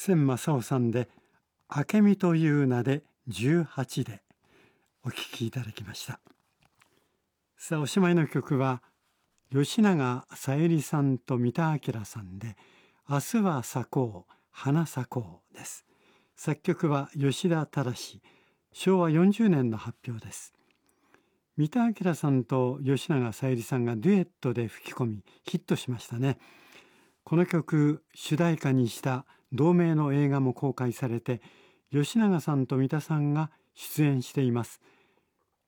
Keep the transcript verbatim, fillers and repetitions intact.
千正夫さんで明美という名でじゅうはちでお聴きいただきました。さあおしまいの曲は吉永小百合さんと三田明さんで明日は咲こう花咲こうです。作曲は吉田忠、しょうわよんじゅうねんの発表です。三田明さんと吉永小百合さんがデュエットで吹き込みヒットしましたね。この曲主題歌にした同名の映画も公開されて、吉永さんと三田さんが出演しています。